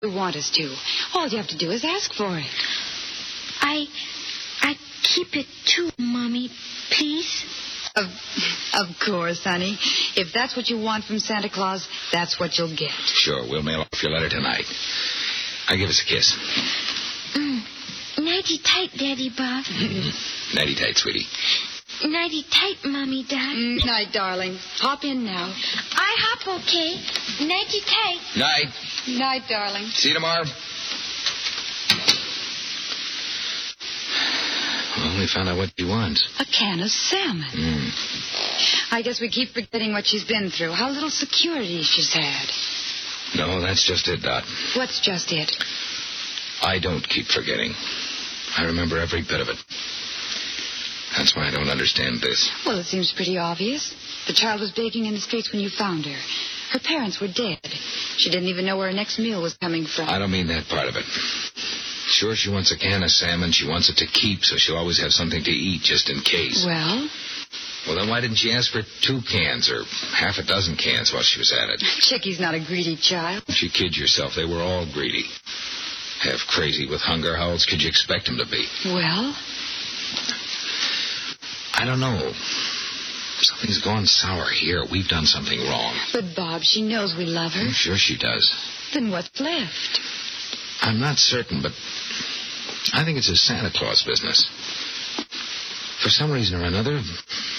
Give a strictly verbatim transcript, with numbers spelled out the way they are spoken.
you want us to. All you have to do is ask for it. I... I keep it too, Mommy, please. Of, of course, honey. If that's what you want from Santa Claus, that's what you'll get. Sure, we'll mail off your letter tonight. Now give us a kiss. Mm. Nighty tight, Daddy Bob. Mm-hmm. Nighty tight, sweetie. Nighty tight, Mommy Doc. Mm, night, darling. Hop in now. I hop, okay. Nighty tight. Night. Night, darling. See you tomorrow. Well, we found out what she wants. A can of salmon. Mm. I guess we keep forgetting what she's been through, how little security she's had. No, that's just it, Dot. What's just it? I don't keep forgetting. I remember every bit of it. That's why I don't understand this. Well, it seems pretty obvious. The child was begging in the streets when you found her. Her parents were dead. She didn't even know where her next meal was coming from. I don't mean that part of it. Sure, she wants a can of salmon. She wants it to keep, so she'll always have something to eat just in case. Well? Well, then why didn't she ask for two cans or half a dozen cans while she was at it? Chickie's not a greedy child. Don't you kid yourself. They were all greedy. Half crazy with hunger. How else could you expect them to be? Well? I don't know. Something's gone sour here. We've done something wrong. But, Bob, she knows we love her. I'm sure she does. Then what's left? I'm not certain, but I think it's a Santa Claus business. For some reason or another,